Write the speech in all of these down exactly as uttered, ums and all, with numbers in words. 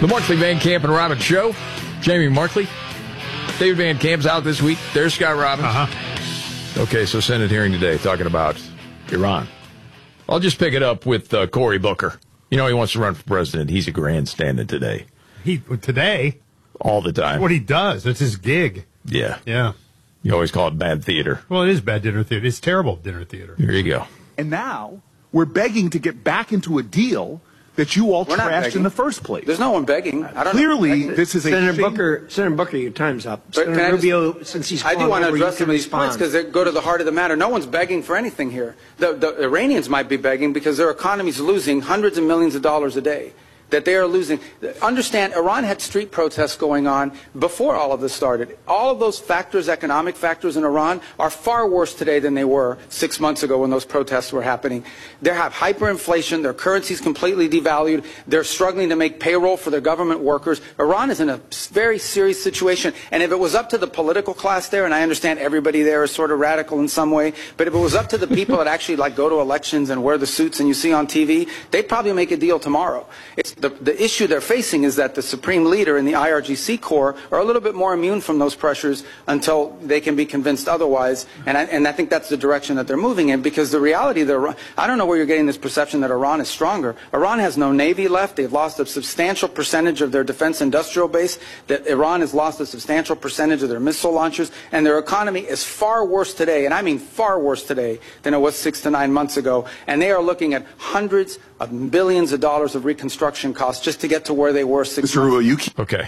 The Markley, Van Camp, and Robbins Show. Jamie Markley. David Van Camp's out this week. There's Scott Robbins. Uh-huh. Okay, so Senate hearing today talking about Iran. I'll just pick it up with uh, Cory Booker. You know he wants to run for president. He's a grandstanding today. He Today? All the time. What he does. It's his gig. Yeah. Yeah. You always call it bad theater. Well, it is bad dinner theater. It's terrible dinner theater. Here you go. And now we're begging to get back into a deal that you all We're not trashed begging. in the first place. There's no one begging. I don't Clearly, know. this is a Senator shame- Booker, Senator Booker, your time's up. But can I Senator just- Rubio, since he's I do fallen want to over, you address can some of these points respond. because they go to the heart of the matter. No one's begging for anything here. The, the Iranians might be begging because their economy's losing hundreds of millions of dollars a day. That they are losing. Understand, Iran had street protests going on before all of this started. All of those factors, economic factors in Iran, are far worse today than they were six months ago when those protests were happening. They have hyperinflation. Their currency's completely devalued. They're struggling to make payroll for their government workers. Iran is in a very serious situation. And if it was up to the political class there, and I understand everybody there is sort of radical in some way, but if it was up to the people that actually like go to elections and wear the suits and you see on T V, they'd probably make a deal tomorrow. It's The, the issue they're facing is that the supreme leader and the I R G C Corps are a little bit more immune from those pressures until they can be convinced otherwise. And I, and I think that's the direction that they're moving in, because the reality, the, I don't know where you're getting this perception that Iran is stronger. Iran has no navy left. They've lost a substantial percentage of their defense industrial base. That Iran has lost a substantial percentage of their missile launchers. And their economy is far worse today, and I mean far worse today, than it was six to nine months ago. And they are looking at hundreds of billions of dollars of reconstruction costs just to get to where they were six Mister months Rubio, you ago. Okay.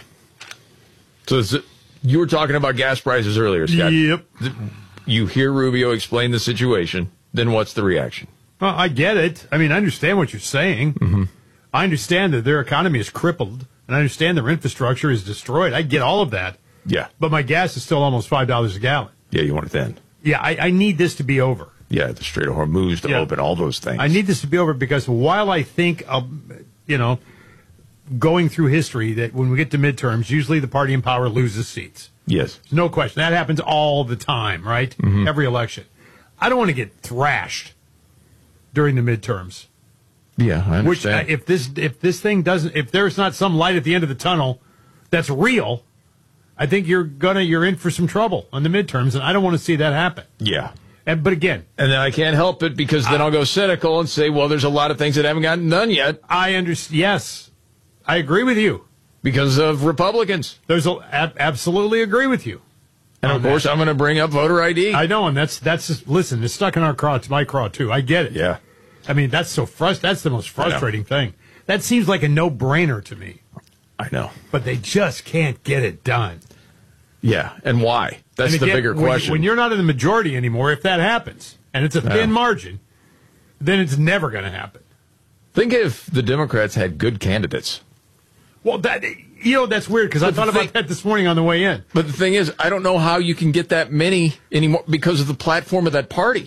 So is it, you were talking about gas prices earlier, Scott. Yep. You hear Rubio explain the situation, then what's the reaction? Well, I get it. I mean, I understand what you're saying. Mm-hmm. I understand that their economy is crippled, and I understand their infrastructure is destroyed. I get all of that. Yeah. But my gas is still almost five dollars a gallon. Yeah, you want it then. Yeah, I, I need this to be over. Yeah, the Strait of Hormuz to Yeah. open, all those things. I need this to be over because while I think, of, you know, going through history that when we get to midterms, usually the party in power loses seats. Yes. No question. That happens all the time, right? Mm-hmm. Every election. I don't want to get thrashed during the midterms. Yeah, I Which, uh, understand. if this if this thing doesn't, if there's not some light at the end of the tunnel that's real, I think you're gonna you're in for some trouble on the midterms, and I don't want to see that happen. yeah. And but again, And then I can't help it because then I'll go cynical and say, well, there's a lot of things that haven't gotten done yet I understand. Yes, I agree with you. because of Republicans. There's a ab- absolutely agree with you. And on of course, that. I'm going to bring up voter I D. I know, and that's that's just, listen. It's stuck in our craw. It's my craw too. I get it. yeah. I mean, that's so frust- That's the most I know. frustrating thing. That seems like a no-brainer to me, I know. but they just can't get it done. Yeah. And why? That's And the again, bigger when, question. When you're not in the majority anymore, if that happens, and it's a thin Yeah. margin, then it's never going to happen. Think if the Democrats had good candidates. Well, that you know that's weird because I But the thought about thing- that this morning on the way in. But the thing is, I don't know how you can get that many anymore because of the platform of that party.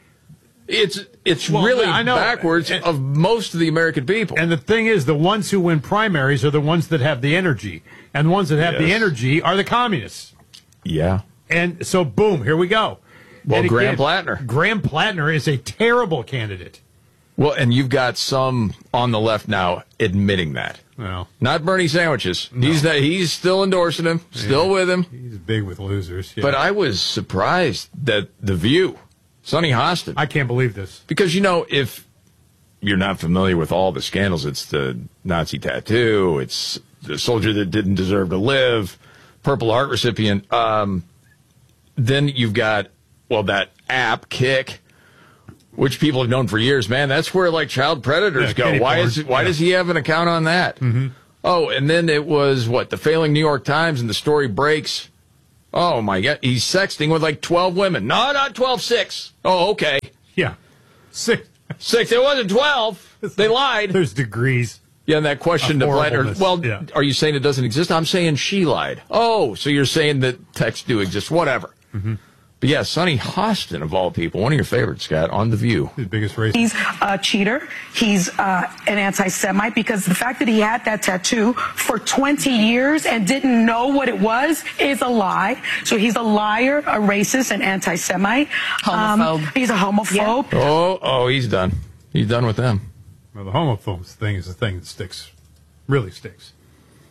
It's it's Well, really I know. backwards And- of most of the American people. And the thing is, the ones who win primaries are the ones that have the energy, and the ones that have the Yes. energy are the communists. yeah. And so, boom, here we go. Well, And Graham again, Plattner. Graham Plattner is a terrible candidate. Well, and you've got some on the left now admitting that. Well, Not Bernie Sandwiches. He's not, he's still endorsing him, still with him. he's big with losers. Yeah. But I was surprised that The View, Sonny Hostin, I can't believe this. because, you know, if you're not familiar with all the scandals, it's the Nazi tattoo, it's the soldier that didn't deserve to live, Purple Heart recipient. Um, then you've got, well, that app, Kick, which people have known for years. Man, that's where, like, child predators Yeah, go. kitty Why porn. is why Yeah. does he have an account on that? Mm-hmm. Oh, and then it was, what, the failing New York Times, and the story breaks. Oh, my God. He's sexting with, like, twelve women. No, not twelve, six. Oh, okay. Yeah. Six. Six. It wasn't twelve. They lied. There's degrees. Yeah, and that question to Plattner. horribleness. Well, Yeah. are you saying it doesn't exist? I'm saying she lied. Oh, so you're saying that texts do exist. Whatever. Mm-hmm. But yeah, Sonny Hostin, of all people, one of your favorites, Scott, on The View. His biggest race. He's a cheater. He's uh, an anti-Semite because the fact that he had that tattoo for twenty years and didn't know what it was is a lie. So he's a liar, a racist, an anti-Semite. Homophobe. Um, he's a homophobe. Oh, oh, he's done. He's done with them. Well, the homophobes thing is the thing that sticks, really sticks.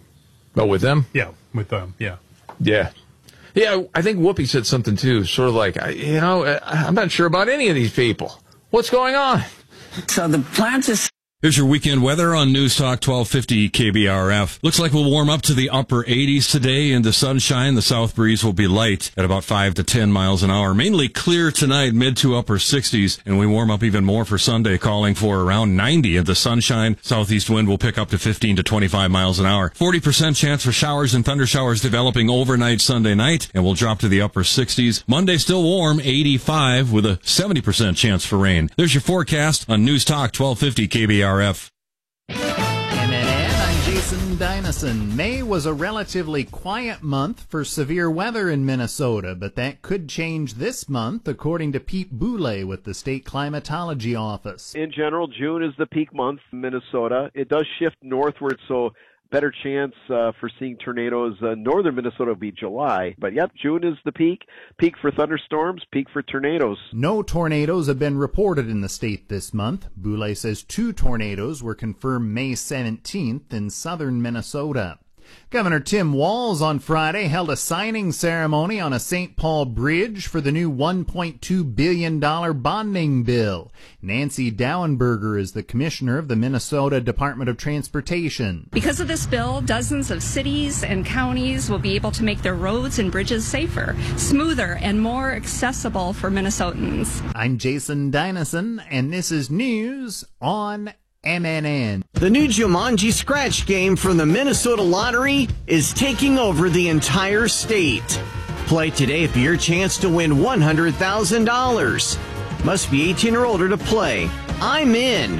Oh, with them? Yeah, with them. Yeah. Yeah. Yeah, I think Whoopi said something, too, sort of like, you know, I'm not sure about any of these people. What's going on? So the plant is... Here's your weekend weather on News Talk twelve fifty K B R F. Looks like we'll warm up to the upper eighties today in the sunshine. The south breeze will be light at about five to ten miles an hour. Mainly clear tonight, mid to upper sixties, and we warm up even more for Sunday, calling for around ninety in the sunshine. Southeast wind will pick up to fifteen to twenty-five miles an hour. forty percent chance for showers and thunder showers developing overnight Sunday night, and we'll drop to the upper sixties. Monday still warm, eighty-five, with a seventy percent chance for rain. There's your forecast on News Talk twelve fifty K B R F. M N N, I'm Jason Dynasson. May was a relatively quiet month for severe weather in Minnesota, but that could change this month, according to Pete Boulay with the State Climatology Office. In general, June is the peak month in Minnesota. It does shift northward, so better chance uh, for seeing tornadoes. Uh, northern Minnesota will be July. But, yep, June is the peak. Peak for thunderstorms, peak for tornadoes. No tornadoes have been reported in the state this month. Boulay says two tornadoes were confirmed May seventeenth in southern Minnesota. Governor Tim Walz on Friday held a signing ceremony on a Saint Paul bridge for the new one point two billion dollars bonding bill. Nancy Dauenberger is the commissioner of the Minnesota Department of Transportation. Because of this bill, dozens of cities and counties will be able to make their roads and bridges safer, smoother, and more accessible for Minnesotans. I'm Jason Dynasson, and this is News on M N N. The new Jumanji Scratch game from the Minnesota Lottery is taking over the entire state. Play today for your chance to win one hundred thousand dollars. Must be eighteen or older to play. I'm in.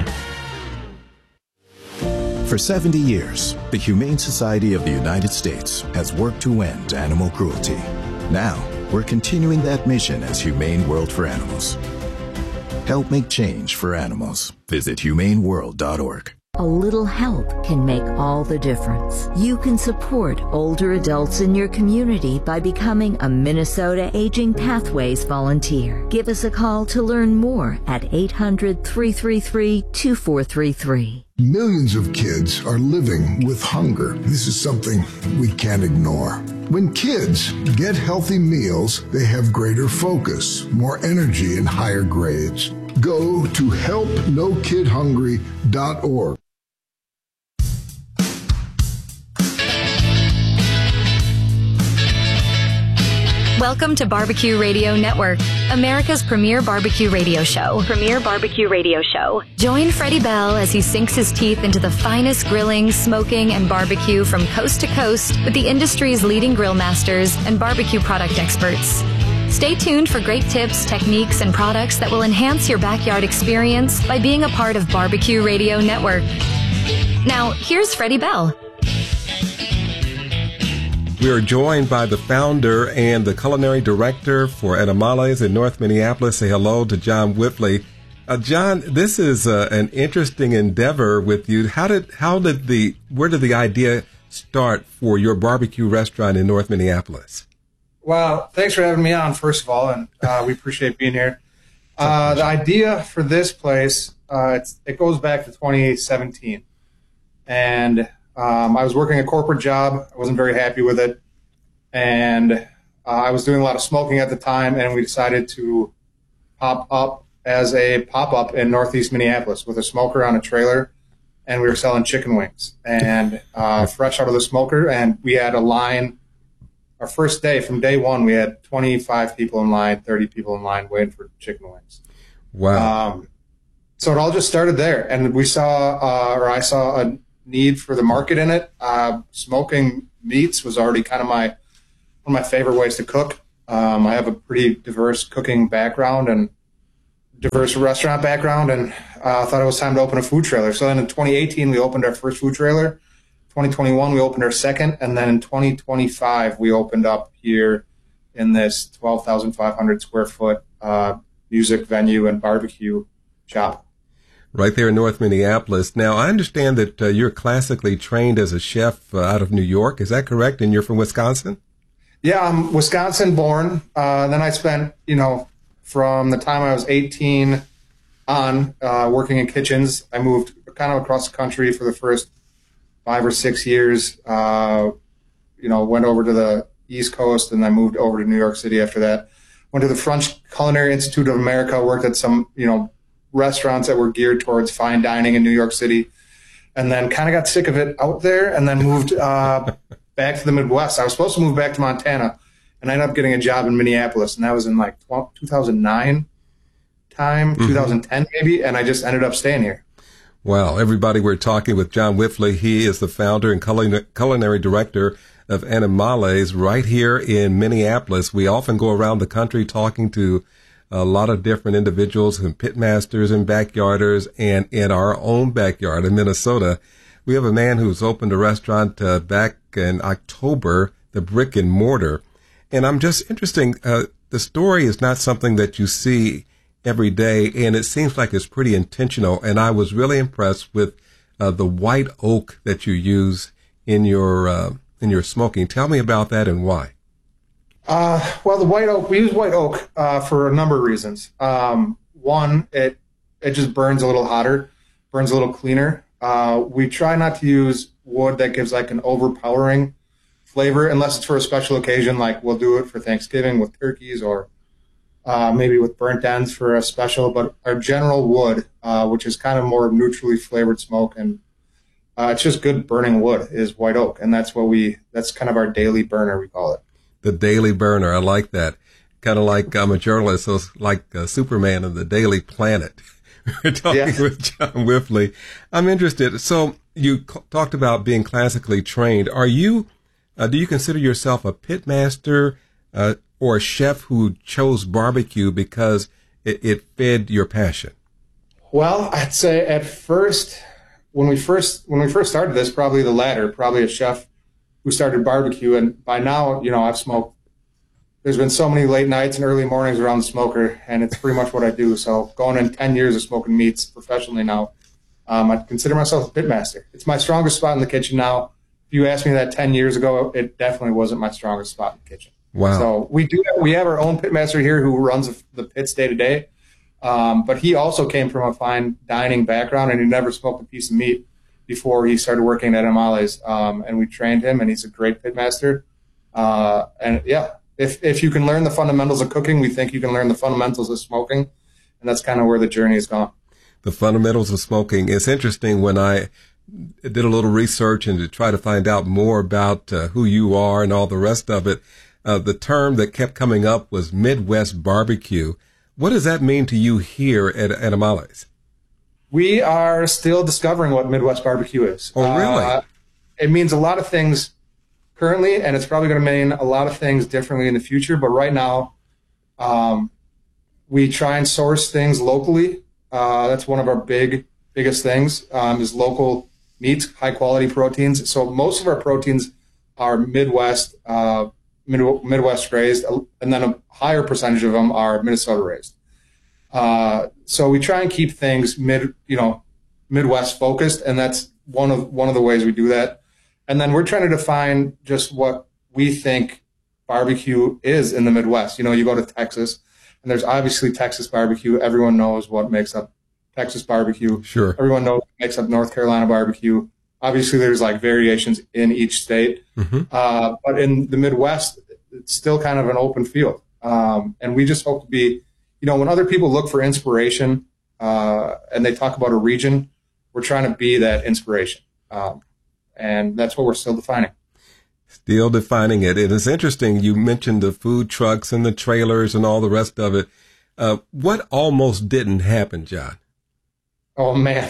For seventy years, the Humane Society of the United States has worked to end animal cruelty. Now, we're continuing that mission as Humane World for Animals. Help make change for animals. Visit humane world dot org. A little help can make all the difference. You can support older adults in your community by becoming a Minnesota Aging Pathways volunteer. Give us a call to learn more at eight hundred, three three three, two four three three. Millions of kids are living with hunger. This is something we can't ignore. When kids get healthy meals, they have greater focus, more energy, and higher grades. Go to help no kid hungry dot org. Welcome to Barbecue Radio Network, America's premier barbecue radio show. Premier barbecue radio show. Join Freddie Bell as he sinks his teeth into the finest grilling, smoking, and barbecue from coast to coast with the industry's leading grill masters and barbecue product experts. Stay tuned for great tips, techniques, and products that will enhance your backyard experience by being a part of Barbecue Radio Network. Now, here's Freddie Bell. We are joined by the founder and the culinary director for Animales in North Minneapolis. Say hello to John Whitley. Uh, John, this is uh, an interesting endeavor with you. How did how did the where did the idea start for your barbecue restaurant in North Minneapolis? Well, thanks for having me on, first of all, and uh, we appreciate being here. Uh, the idea for this place, uh, it's, it goes back to twenty seventeen, and Um, I was working a corporate job. I wasn't very happy with it. And uh, I was doing a lot of smoking at the time, and we decided to pop up as a pop-up in Northeast Minneapolis with a smoker on a trailer, and we were selling chicken wings and uh, fresh out of the smoker. And we had a line. Our first day, from day one, we had twenty-five people in line, thirty people in line waiting for chicken wings. Wow. Um, so it all just started there. And we saw, uh, or I saw a need for the market in it. Uh, smoking meats was already kind of my one of my favorite ways to cook. Um, I have a pretty diverse cooking background and diverse restaurant background, and I uh, thought it was time to open a food trailer. So then in twenty eighteen, we opened our first food trailer. twenty twenty-one, we opened our second, and then in twenty twenty-five, we opened up here in this twelve thousand five hundred square foot uh, music venue and barbecue shop. Right there in North Minneapolis. Now, I understand that uh, you're classically trained as a chef uh, out of New York. Is that correct? And you're from Wisconsin? Yeah, I'm Wisconsin born. Uh, then I spent, you know, from the time I was eighteen on uh, working in kitchens. I moved kind of across the country for the first five or six years. Uh, you know, went over to the East Coast and then moved over to New York City after that. Went to the French Culinary Institute of America, worked at some, you know, restaurants that were geared towards fine dining in New York City, and then kind of got sick of it out there and then moved uh, back to the Midwest. I was supposed to move back to Montana, and I ended up getting a job in Minneapolis, and that was in like two thousand nine time, mm-hmm. two thousand ten maybe, and I just ended up staying here. Wow. Everybody, we're talking with John Wipfli. He is the founder and culinary director of Animales right here in Minneapolis. We often go around the country talking to a lot of different individuals and pitmasters and backyarders, and in our own backyard in Minnesota, we have a man who's opened a restaurant uh, back in October, the Brick and Mortar. And I'm just interesting. Uh, the story is not something that you see every day, and it seems like it's pretty intentional. And I was really impressed with uh, the white oak that you use in your uh, in your smoking. Tell me about that and why. Uh, well, the white oak, we use white oak uh, for a number of reasons. Um, one, it it just burns a little hotter, burns a little cleaner. Uh, we try not to use wood that gives like an overpowering flavor unless it's for a special occasion, like we'll do it for Thanksgiving with turkeys or uh, maybe with burnt ends for a special. But our general wood, uh, which is kind of more neutrally flavored smoke, and uh, it's just good burning wood, is white oak, and that's what we that's kind of our daily burner, we call it. The Daily Burner. I like that. Kind of like I'm a journalist, so it's like uh, Superman and the Daily Planet. We're talking yeah. with John Wipfli. I'm interested. So you c- talked about being classically trained. Are you, uh, do you consider yourself a pit master uh, or a chef who chose barbecue because it, it fed your passion? Well, I'd say at first, when we first when we first started this, probably the latter, probably a chef who started barbecue, and by now, you know, I've smoked. There's been so many late nights and early mornings around the smoker, and it's pretty much what I do. So going in ten years of smoking meats professionally now, um, I consider myself a pitmaster. It's my strongest spot in the kitchen now. If you asked me that ten years ago, it definitely wasn't my strongest spot in the kitchen. Wow. So we do we have our own pitmaster here who runs the pits day to day, um, but he also came from a fine dining background, and he never smoked a piece of meat before he started working at Animales, um, and we trained him, and he's a great pitmaster. Uh, and yeah, if if you can learn the fundamentals of cooking, we think you can learn the fundamentals of smoking, and that's kind of where the journey has gone. The fundamentals of smoking. It's interesting when I did a little research and to try to find out more about uh, who you are and all the rest of it. Uh, the term that kept coming up was Midwest barbecue. What does that mean to you here at Animales? We are still discovering what Midwest barbecue is. Oh, really? Uh, it means a lot of things currently, and it's probably going to mean a lot of things differently in the future. But right now, um, we try and source things locally. Uh, that's one of our big, biggest things, um, is local meats, high-quality proteins. So most of our proteins are Midwest, uh, mid- Midwest raised, and then a higher percentage of them are Minnesota raised. Uh, so we try and keep things mid, you know, Midwest focused, and that's one of one of the ways we do that. And then we're trying to define just what we think barbecue is in the Midwest. You know, you go to Texas, and there's obviously Texas barbecue. Everyone knows what makes up Texas barbecue. Sure. Everyone knows what makes up North Carolina barbecue. Obviously, there's like variations in each state, mm-hmm. uh, but in the Midwest, it's still kind of an open field. Um, and we just hope to be. You know, when other people look for inspiration uh, and they talk about a region, we're trying to be that inspiration. Um, and that's what we're still defining. Still defining it. It is interesting. You mentioned the food trucks and the trailers and all the rest of it. Uh, what almost didn't happen, John? Oh, man.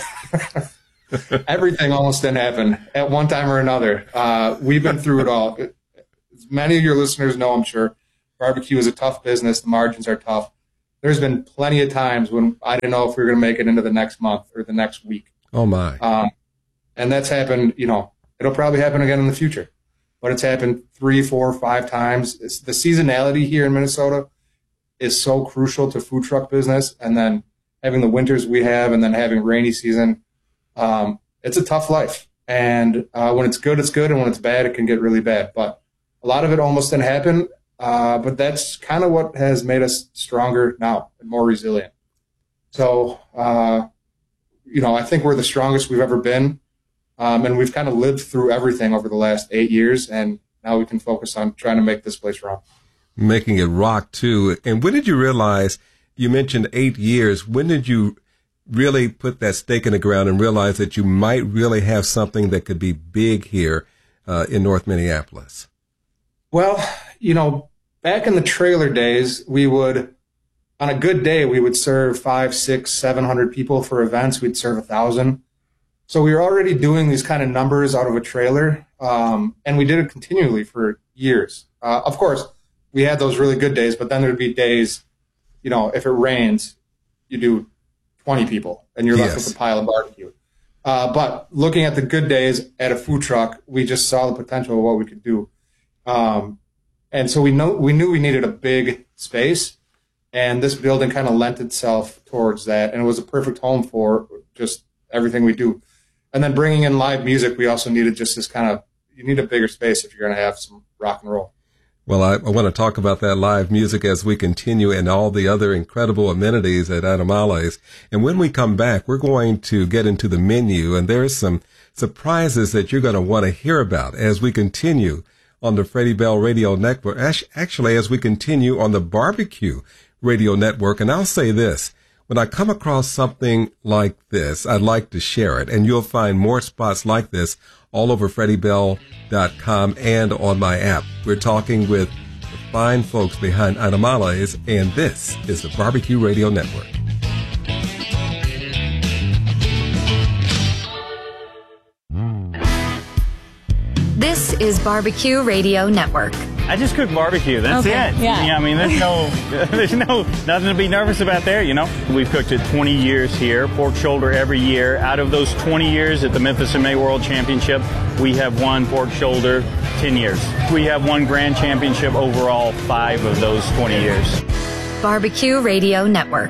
Everything almost didn't happen at one time or another. Uh, we've been through it all. As many of your listeners know, I'm sure, barbecue is a tough business. The margins are tough. There's been plenty of times when I didn't know if we were going to make it into the next month or the next week. Oh, my. Um, and that's happened, you know, it'll probably happen again in the future. But it's happened three, four, five times. It's, the seasonality here in Minnesota is so crucial to food truck business. And then having the winters we have and then having rainy season, um, it's a tough life. And uh, when it's good, it's good. And when it's bad, it can get really bad. But a lot of it almost didn't happen. Uh, but that's kind of what has made us stronger now and more resilient. So, uh, you know, I think we're the strongest we've ever been. Um, and we've kind of lived through everything over the last eight years. And now we can focus on trying to make this place run. Making it rock too. And when did you realize, you mentioned eight years, when did you really put that stake in the ground and realize that you might really have something that could be big here uh, in North Minneapolis? Well, you know, back in the trailer days, we would, on a good day, we would serve five, six, seven hundred people. For events, we'd serve a thousand. So we were already doing these kind of numbers out of a trailer, um, and we did it continually for years. Uh, of course, we had those really good days, but then there'd be days, you know, if it rains, you do twenty people, and you're left Yes. with a pile of barbecue. Uh, but looking at the good days at a food truck, we just saw the potential of what we could do. Um, and so we know we knew we needed a big space, and this building kind of lent itself towards that, and it was a perfect home for just everything we do. And then bringing in live music, we also needed just this kind of, you need a bigger space if you're going to have some rock and roll. Well, I, I want to talk about that live music as we continue and all the other incredible amenities at Animales. And when we come back, we're going to get into the menu, and there's some surprises that you're going to want to hear about as we continue on the Freddie Bell Radio Network. Actually, as we continue on the Barbecue Radio Network. And I'll say this, when I come across something like this, I'd like to share it. And you'll find more spots like this all over freddie bell dot com and on my app. We're talking with the fine folks behind Animales, and this is the Barbecue Radio Network. This is Barbecue Radio Network. I just cook barbecue. That's Okay, it. yeah. I mean, there's no, there's no, nothing to be nervous about there, you know. We've cooked it twenty years here, pork shoulder every year. Out of those twenty years at the Memphis M M A World Championship, we have won pork shoulder ten years. We have won grand championship overall five of those twenty years. Barbecue Radio Network.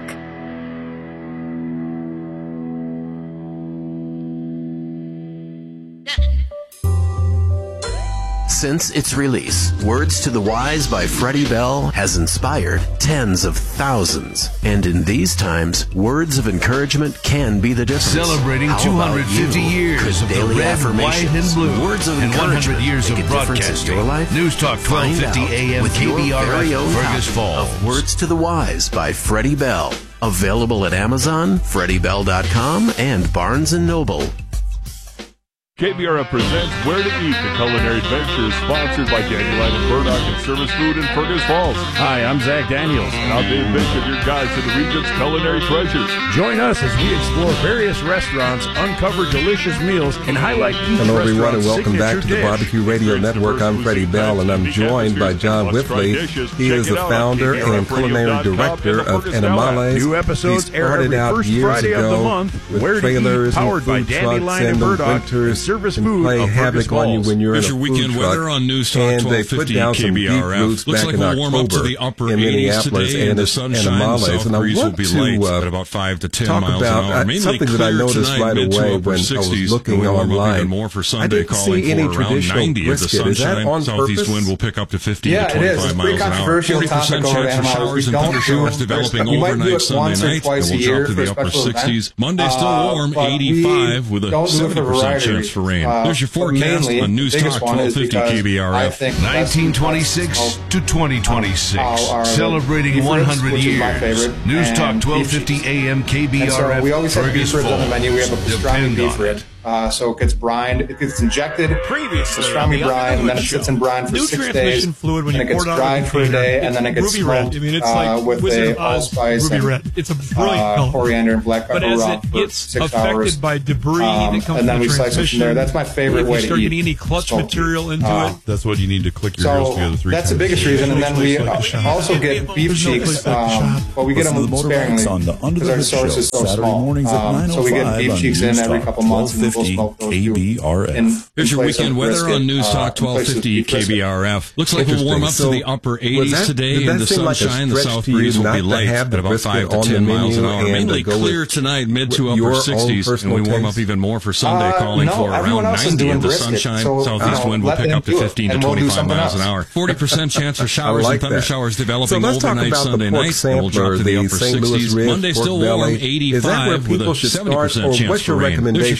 Since its release, Words to the Wise by Freddie Bell has inspired tens of thousands. And in these times, words of encouragement can be the difference. Celebrating How two about hundred fifty you? years Could of the daily red, affirmations, white, and blue, words of and one encouragement hundred years make of a difference in your life. News Talk twelve fifty A M K B R F, Fergus Falls. Of Words to the Wise by Freddie Bell. Available at Amazon, freddie bell dot com, and Barnes and Noble. K B R F presents Where to Eat, the culinary adventure, sponsored by Dandelion and Burdock and Service Food in Fergus Falls. Hi, I'm Zach Daniels, and I'm Dave Bishop, your guide to the region's culinary treasures. Join us as we explore various restaurants, uncover delicious meals, and highlight each Hello, everyone, and restaurant's welcome back to signature the dish. Barbecue Radio Network. I'm Freddie Bell, and I'm joined by John Whiffley. He is the founder and culinary director of Animales. New episodes he air started every out first years Friday of ago the month. with Where to trailers Eat, powered and by food trucks Dandelion in and the Burdock winters and Service and Food play of havoc Fergus on you Falls. when you're Here's in a your food weekend truck. weather on News Talk And they twelve put fifty down some deep K B R F. roots Looks back like in we'll warm up to October the upper in eighties Minneapolis today, and and the at sunshine, the Animales. south And I breeze will want be to light uh, at about five to ten talk miles about an hour. uh, Mainly something that I clear noticed tonight, right mid to away upper when I sixties, was looking and we warm up online. even more for I Sunday, didn't calling see any for around traditional ninety of the brisket. Is that sunshine. on Southeast purpose? wind will pick up to fifteen Yeah, to it is. twenty-five It's a miles pretty an hour. controversial forty percent topic over chance for Animales. showers We and don't thunderstorms do- developing we might do overnight it Sunday once or night. twice It a will year drop to for a the upper special event. sixties. Monday still Uh, warm, but we eighty-five with a don't do it for seventy percent variety chance for rain. reasons. There's your Uh, forecast mainly, on News biggest Talk one twelve is fifty because K B R I F. think nineteen twenty-six to twenty twenty-six, Our- our celebrating beef one ribs, hundred which is my years. favorite, News and Talk twelve fifty beef A M K B R F. And so we always have Fergus beef ribs on the menu. We have a Falls. pastrami Depend beef on rib. it. Uh, so it gets brined, it gets injected, Previously, pastrami on the brine, and then it Underwood sits in brine for New six days. transmission fluid when and you it gets pour it out of dried the for a container. day, and then it gets Ruby red. smoked I mean, it's uh, like with Wizard a of Oz allspice ruby and red. It's a brilliant uh, color. coriander and black pepper But as raw it for gets six affected hours. by debris Um, that comes and then from we the slice it from transmission, there. That's my favorite if way you to start eat getting any clutch smoky. material into Uh, it, That's what you need to click your heels So together three that's the times. biggest reason, and then we uh, also get beef There's no cheeks, place like the um, shop. but we get Listen to them the Motor sparingly Racks on the Under because the our Hood source Show, is so Saturday small. mornings at Um, so we get nine oh five beef on cheeks in News every Talk couple months, and we'll smoke those K B R F. in, in Here's your place of weekend weather brisket, on News uh, Talk in twelve place of fifty beef brisket. K B R F. Looks like we'll warm up to Interesting. the upper was eighties that- today, did and that the seem like a sunshine, the stretch south to you breeze will not be to light have at the about brisket five to on the ten miles an menu hour. and Mainly to go clear with tonight, mid to your upper own sixties, and personal we warm taste? up even more for Sunday, Uh, calling no, for around everyone else is ninety doing of the brisket, sunshine. so, Southeast uh, wind will let pick them up to do it, fifteen to and we'll do twenty-five something miles an else. hour. forty percent chance for I showers like and thunder that. showers So developing let's talk overnight about Sunday the pork night, and we'll drop sampler, to the the upper Saint Louis sixties. rib, Monday pork still belly. warm, Is that where eighty-five with people a should seventy start, percent or chance what's for your rain. There's your recommendation? I just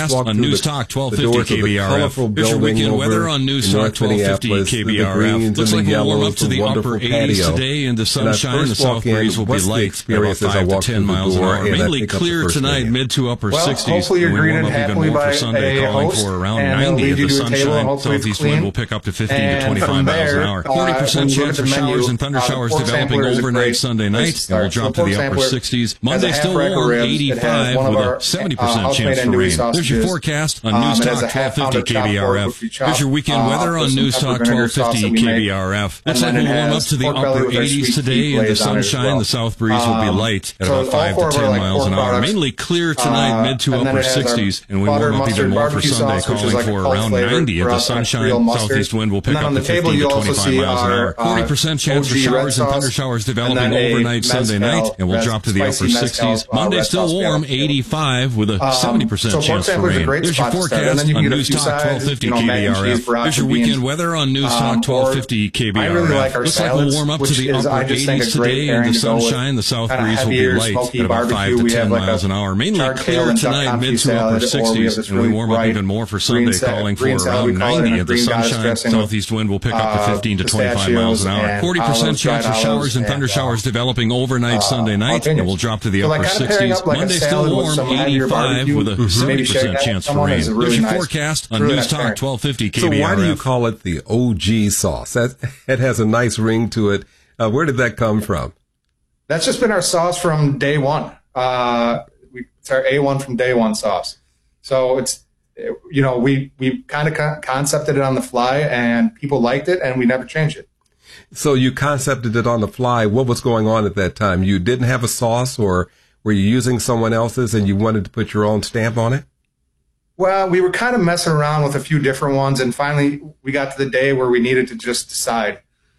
forecast walk on through News the- Talk twelve the fifty doors of the K B R F. colorful Here's your building weekend weather over on News in Talk North twelve fifty Minneapolis, K the B R F. greens Looks and like the we'll warm yellows, up to the the upper wonderful eighties patio. today, and the When I sunshine, first the south walk in, breeze will be what's the light at about experience as I five to walk ten through the miles an door hour. and I Mainly pick up the clear first tonight, menu? mid to upper Well, sixties. hopefully you're and we warm greeted up even happily more by for Sunday, a calling host, for around and they'll ninety lead at you the to a table, and sunshine. hopefully it's Southeast clean. wind will pick up to fifteen to And twenty-five from miles an there, hour. uh, forty percent when you look chance at for the menu, showers and thunder uh, the showers pork developing sampler is a overnight great Sunday place night, to and start. will drop So to the pork upper sampler sixties. has Monday a half still rack of warm, ribs. It has eighty-five one of with our, a seventy uh, percent house-made chance for andouille rain. There's your sausages. forecast on Um, News it has Talk a half twelve fifty pound of chopped pork, K B R F. which we chop, Here's your weekend uh, weather with on some News pepper Talk vinegar twelve sauce fifty that we K make. B R F. And Looks like then we'll it warm up has to the pork belly upper with our eighties sweet today, tea and the glaze on it as sunshine, well. the south breeze will be Um, light at so about all five four to of our, ten like, miles pork an hour. products. Mainly clear tonight, Uh, mid to and then upper it has our sixties, and we butter warm up mustard even more for barbecue Sunday, sauce, which is calling like a for cult around flavor ninety at for the us on a sunshine. Creole mustard. Southeast wind will And pick then up on to the table, fifteen to you also twenty-five see miles an our, hour. uh, forty percent chance for O G red showers and sauce, thunder showers and developing then a overnight Sunday mezcal, night, and we'll res- drop to the upper spicy mezcal, sixties. uh, Monday red still sauce warm, barbecue. eighty-five with a Um, seventy percent so pork chance for sampler is a rain. great There's your spot to start, and forecast then you on can get a News few Talk sides, twelve fifty you know, mac and K B R cheese, F. brocchi There's your beans. weekend weather on News Um, Talk or twelve fifty K B R F. I really like our Looks like salads, we'll warm up to which the is, upper I just think, a eighties great today, and pairing the to go with sunshine, the south kinda breeze will be heavier, light smoky at about barbecue. five to We ten have like miles a an hour. Mainly charred clear kale and duck tonight, confit mid to salad, upper or we have sixties, this and we really warm up bright even more for green Sunday, sa- calling for green salad. around We call it ninety in a at the green goddess sunshine. dressing with, Southeast wind will pick up to uh, fifteen to twenty-five miles pistachios an hour. and forty percent olives, chance for dried showers olives, and thunder and, uh, showers developing overnight uh, Sunday night, and jalapenos. we'll drop to the So, upper like, kinda pairing sixties. up like a Monday still salad with warm, some heavier eighty-five barbecue. with a Mhm. seventy Maybe shake percent that chance with for someone rain. is a There's really your nice- forecast on really News nice Talk pairing. twelve fifty K So B R F. why do you call it the O G sauce? That it has a nice ring to it. Uh, where did that come from? That's just been our sauce from day one. Uh, we, it's our A one from day one sauce. So it's, you know, we, we kind of con- concepted it on the fly and people liked it and we never changed it. So you concepted it on the fly. What was going on at that time? You didn't have a sauce, or were you using someone else's and you wanted to put your own stamp on it? Well, we were kind of messing around with a few different ones, and finally we got to the day where we needed to just decide.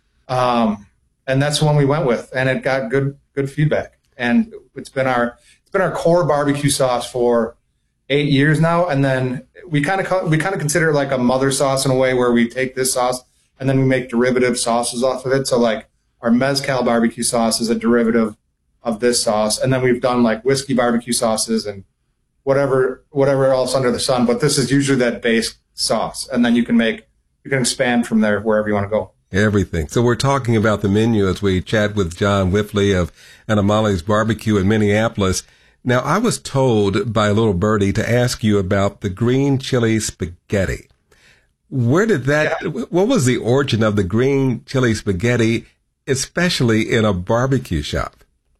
Um, and that's the one we went with, and it got good good feedback. And it's been our it's been our core barbecue sauce for eight years now. And then we kind of we kind of consider it like a mother sauce in a way, where we take this sauce and then we make derivative sauces off of it. So like our mezcal barbecue sauce is a derivative of this sauce, and then we've done like whiskey barbecue sauces and whatever whatever else under the sun, but this is usually that base sauce, and then you can make you can expand from there wherever you want to go. Everything. So we're talking about the menu as we chat with John Wifley of Animale's Barbecue in Minneapolis. Now, I was told by a little birdie to ask you about the green chili spaghetti. Where did that, yeah. What was the origin of the green chili spaghetti, especially in a barbecue shop?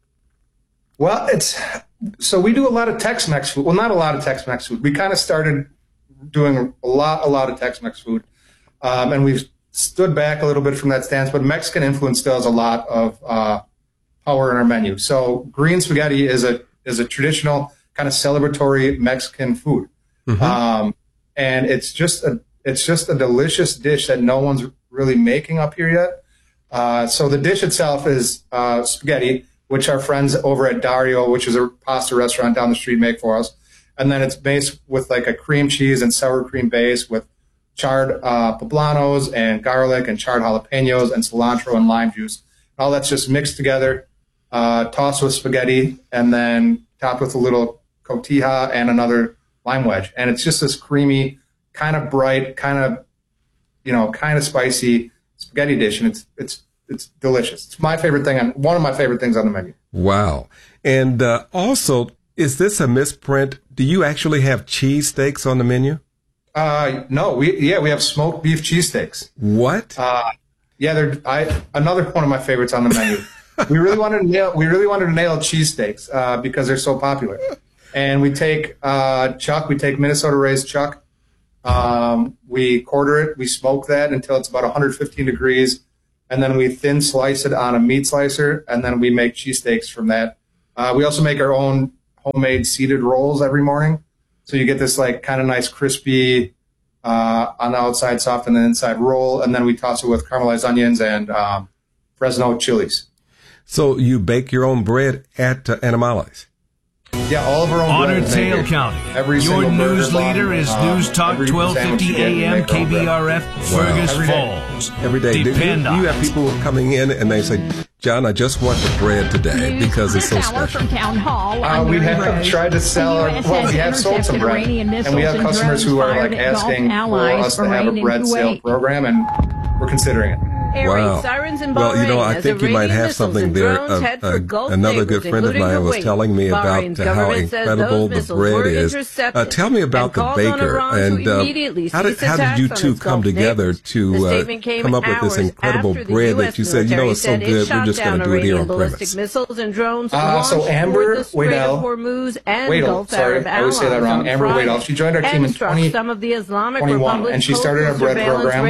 Well, it's, so we do a lot of Tex-Mex food. Well, not a lot of Tex-Mex food. We kind of started doing a lot, a lot of Tex-Mex food. Um, and we've stood back a little bit from that stance, but Mexican influence still has a lot of uh, power in our menu. So green spaghetti is a is a traditional kind of celebratory Mexican food, mm-hmm. um, and it's just a it's just a delicious dish that no one's really making up here yet. Uh, so the dish itself is uh, spaghetti, which our friends over at Dario, which is a pasta restaurant down the street, make for us, and then it's based with like a cream cheese and sour cream base with charred uh, poblanos and garlic and charred jalapenos and cilantro and lime juice. All that's just mixed together, uh, tossed with spaghetti, and then topped with a little cotija and another lime wedge. And it's just this creamy, kind of bright, kind of, you know, kind of spicy spaghetti dish. And it's it's it's delicious. It's my favorite thing, on one of my favorite things on the menu. Wow. And uh, also, is this a misprint? Do you actually have cheesesteaks on the menu? Uh, no, we, yeah, we have smoked beef cheesesteaks. What? Uh, yeah, they're, I, another one of my favorites on the menu. we really wanted to nail, we really wanted to nail cheesesteaks, uh, because they're so popular. And we take, uh, chuck, we take Minnesota raised chuck. Um, we quarter it, we smoke that until it's about one hundred fifteen degrees. And then we thin slice it on a meat slicer. And then we make cheesesteaks from that. Uh, we also make our own homemade seeded rolls every morning. So you get this like kind of nice crispy uh, on the outside, soft on the inside roll, and then we toss it with caramelized onions and um, Fresno chilies. So you bake your own bread at uh, Animale's? Yeah, all of our own Honor bread. Tail County. Every Your news leader is uh, News Talk twelve fifty A M K B R F, Fergus Every Falls. Every day. Depend do, on you have people coming in and they say, John, I just want the bread today News because it's so Hour special. from Town Hall. Uh, we have tried to sell, our, well, we have sold some bread, and we have customers who are like asking for us to have a bread sale program, and we're considering it. Wow. Well, you know, I think you might have something there. Uh, uh, another good friend of mine was telling me about how incredible the bread is. Uh, tell me about the baker, and uh, how did how did you two come together to uh, come up with this incredible bread that you said, you know, it's so good, we're just going to do it here on premise? Uh, so Amber Waddell, Waddell, sorry, I always say that wrong. Amber Waddell, she joined our team in twenty twenty-one, and she started our bread program.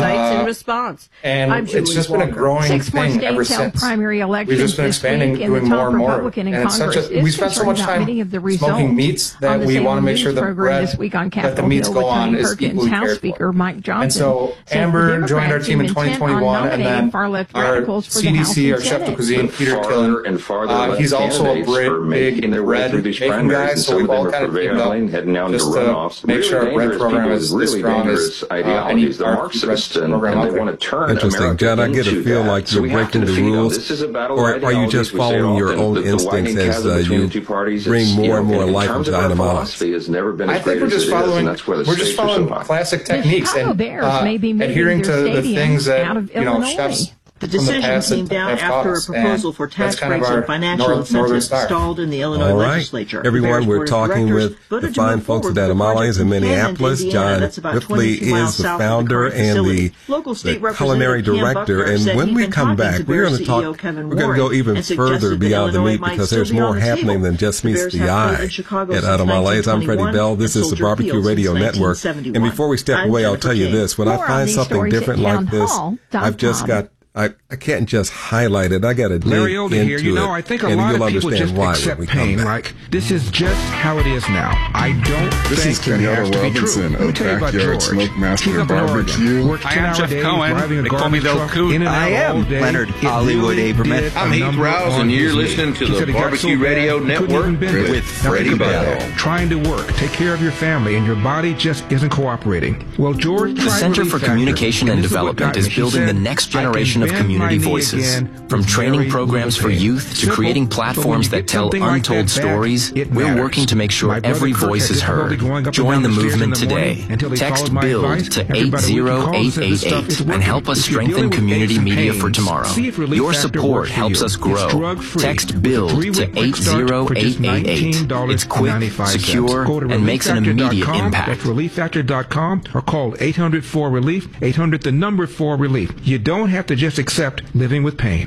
Uh, and it's just been a growing Six thing ever since. Primary elections We've just been expanding, doing more and more. And it's such a, we spend so much time smoking meats that we want to make sure the bread that the meats go on is equally cared for. And so Amber joined our team in twenty twenty-one, and then our C D C, our chef de cuisine, Peter Killen, uh, he's also a bread, big bread making guy, so we've all kind of teamed up just to make sure our bread program is as strong as uh, any bread program out there. Interesting. John, I get a feel like you're breaking the rules, or are you just following your own instincts as uh, you bring more and more life into Animales? I think we're just following, we're just following classic techniques and uh, adhering to the things that, you know, chefs The decision came down after a proposal for tax breaks and financial incentives stalled in the Illinois All right. legislature. Everyone, we're talking with the fine folks at Animales in Minneapolis. John Wipfli is the founder and the, the culinary director. And when we come back, we're going to talk, we're going to go even further beyond the meat because there's more happening than just meets the eye at Animales. I'm Freddie Bell. This is the Barbecue Radio Network. And before we step away, I'll tell you this. When I find something different like this, I've just got I, I can't just highlight it. I got to dig Larry Older into here. You know, it, I think a and lot you'll of people understand just why accept when we come pain. back. Like, this is just how it is now. I don't this think is Kenyatta Robinson of Backyard Smoke Master Barbecue. Hi, I'm Jeff Cohen. They call me the Coot. I am Leonard Hollywood Aberman. I'm Heath Rouse, and you're listening to the Barbecue Radio Network with Freddie Bell. Trying to work, take care of your family, and your body just isn't cooperating. Well, George, the Center for Communication and Development is building the next generation of community voices. From training programs for youth to creating platforms that tell untold stories, we're working to make sure every voice is heard. Join the movement today. Text BUILD to eight zero eight eight eight and help us strengthen community media for tomorrow. Your support helps us grow. Text BUILD to eight zero eight eight eight. It's quick, secure, and makes an immediate impact. relief factor dot com or call eight hundred four relief, eight hundred the number four relief. You don't have to just accept living with pain.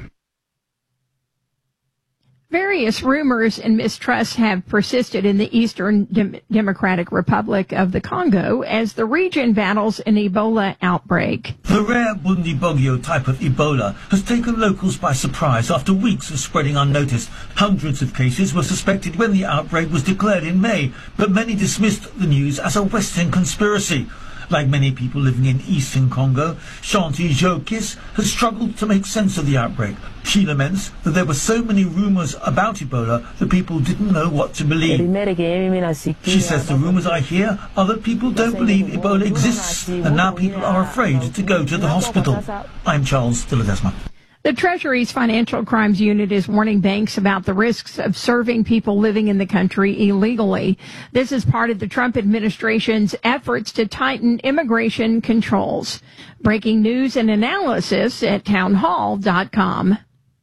Various rumors and mistrust have persisted in the Eastern Dem- Democratic Republic of the Congo as the region battles an Ebola outbreak. The rare Bundibugyo type of Ebola has taken locals by surprise after weeks of spreading unnoticed. Hundreds of cases were suspected when the outbreak was declared in May, but many dismissed the news as a Western conspiracy. Like many people living in eastern Congo, Shanti Jokis has struggled to make sense of the outbreak. She laments that there were so many rumors about Ebola that people didn't know what to believe. She says the rumors I hear are that people don't believe Ebola exists, and now people are afraid to go to the hospital. I'm Charles Dilladesma. The Treasury's Financial Crimes Unit is warning banks about the risks of serving people living in the country illegally. This is part of the Trump administration's efforts to tighten immigration controls. Breaking news and analysis at town hall dot com.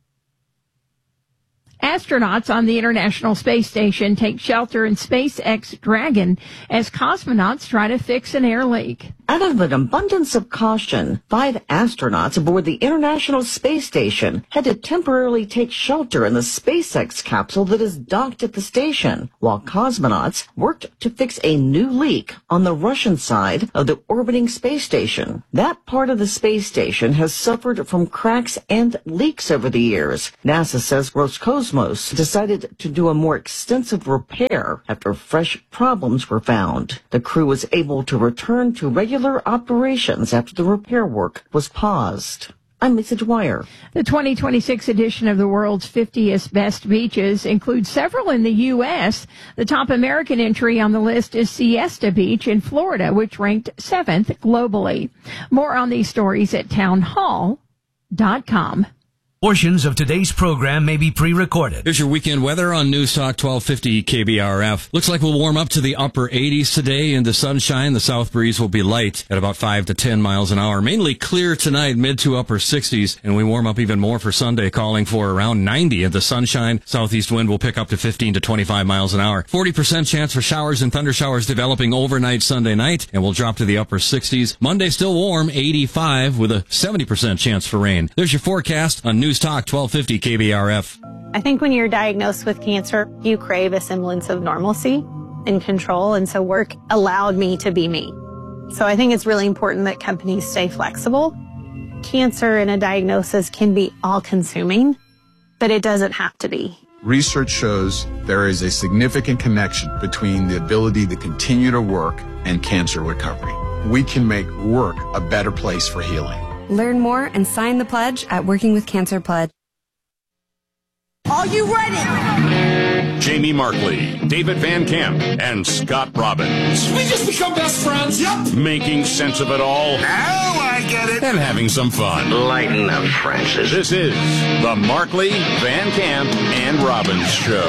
Astronauts on the International Space Station take shelter in SpaceX Dragon as cosmonauts try to fix an air leak. Out of an abundance of caution, five astronauts aboard the International Space Station had to temporarily take shelter in the SpaceX capsule that is docked at the station, while cosmonauts worked to fix a new leak on the Russian side of the orbiting space station. That part of the space station has suffered from cracks and leaks over the years. NASA says Roscosmos decided to do a more extensive repair after fresh problems were found. The crew was able to return to regular operations after the repair work was paused. I'm Lisa Dwyer. The twenty twenty-six edition of the world's fiftieth best beaches includes several in the U S. The top American entry on the list is Siesta Beach in Florida, which ranked seventh globally. More on these stories at town hall dot com. Portions of today's program may be pre-recorded. Here's your weekend weather on News Talk twelve fifty K B R F. Looks like we'll warm up to the upper eighties today in the sunshine. The south breeze will be light at about five to ten miles an hour. Mainly clear tonight, mid to upper sixties, and we warm up even more for Sunday, calling for around ninety in the sunshine. Southeast wind will pick up to fifteen to twenty-five miles an hour. forty percent chance for showers and thunder showers developing overnight Sunday night, and we'll drop to the upper sixties. Monday still warm, eighty-five, with a seventy percent chance for rain. There's your forecast on News Talk twelve fifty K B R F. I think when you're diagnosed with cancer, you crave a semblance of normalcy and control, and so work allowed me to be me. So I think it's really important that companies stay flexible. Cancer and a diagnosis can be all-consuming, but it doesn't have to be. Research shows there is a significant connection between the ability to continue to work and cancer recovery. We can make work a better place for healing. Learn more and sign the pledge at Working with Cancer Pledge. Are you ready? Jamie Markley, David Van Camp, and Scott Robbins. We just become best friends, yep. Making sense of it all. Now I get it. And having some fun. Lighten up, Francis. This is the Markley, Van Camp, and Robbins Show.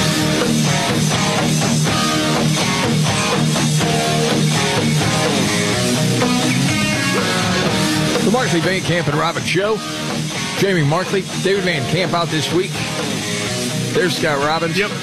The Markley, Van Camp, and Robbins Show. Jamie Markley, David Van Camp out this week. There's Scott Robbins. Yep.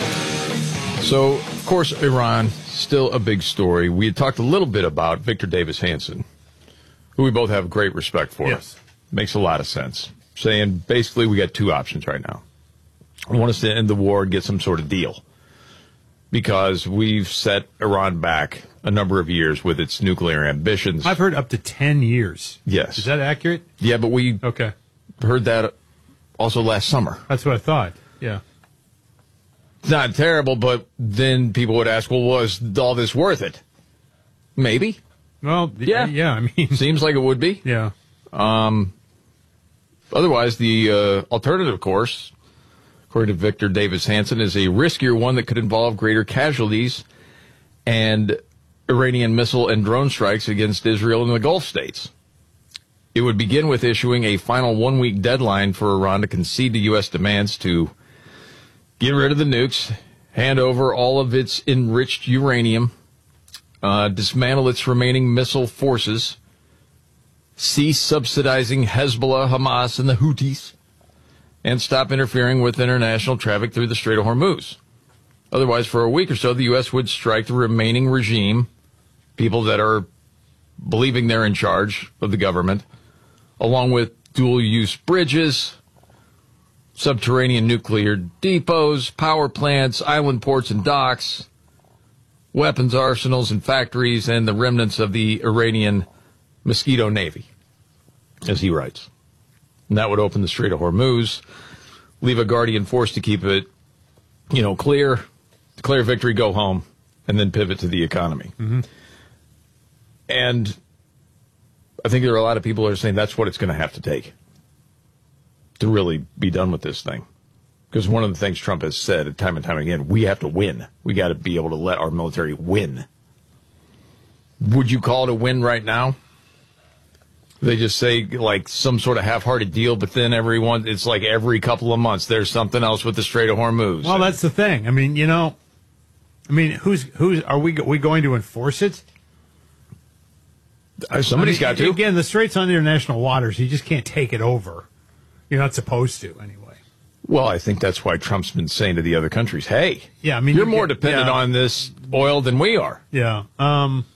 So, of course, Iran, still a big story. We had talked a little bit about Victor Davis Hanson, who we both have great respect for. Yes. Makes a lot of sense. Saying, basically, we got two options right now. I want us to end the war and get some sort of deal. Because we've set Iran back a number of years with its nuclear ambitions. I've heard up to ten years. Yes. Is that accurate? Yeah, but we okay. heard that also last summer. That's what I thought. Yeah. It's not terrible, but then people would ask, well, was all this worth it? Maybe. Well, yeah. Yeah, I mean. Seems like it would be. Yeah. Um. Otherwise, the uh, alternative course, according to Victor Davis Hanson, is a riskier one that could involve greater casualties and Iranian missile and drone strikes against Israel and the Gulf states. It would begin with issuing a final one-week deadline for Iran to concede to U S demands to get rid of the nukes, hand over all of its enriched uranium, uh, dismantle its remaining missile forces, cease subsidizing Hezbollah, Hamas, and the Houthis, and stop interfering with international traffic through the Strait of Hormuz. Otherwise, for a week or so, the U S would strike the remaining regime, people that are believing they're in charge of the government, along with dual-use bridges, subterranean nuclear depots, power plants, island ports and docks, weapons arsenals and factories, and the remnants of the Iranian Mosquito Navy, as he writes. And that would open the Strait of Hormuz, leave a Guardian force to keep it, you know, clear, declare victory, go home, and then pivot to the economy. Mm-hmm. And I think there are a lot of people who are saying that's what it's going to have to take to really be done with this thing. Because one of the things Trump has said time and time again, we have to win. We got to be able to let our military win. Would you call it a win right now? They just say like some sort of half-hearted deal, but then everyone, it's like every couple of months there's something else with the Strait of Hormuz. Well, that's the thing. I mean, you know, I mean, who's who's are we we going to enforce it? Uh, somebody's I mean, got to. Again, the Strait's on international waters. You just can't take it over. You're not supposed to, anyway. Well, I think that's why Trump's been saying to the other countries, hey, yeah, I mean, you're you more get, dependent yeah. on this oil than we are. Yeah. Um,